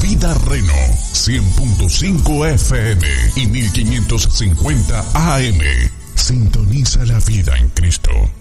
Vida Reno, 100.5 FM y 1550 AM. Sintoniza la vida en Cristo.